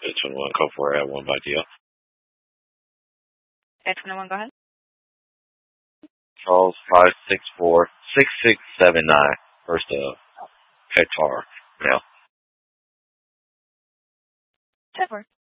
821, code 4 at 1 by DL. 821, go ahead. Charles 564-6679. First Qatar. Now. 10-4.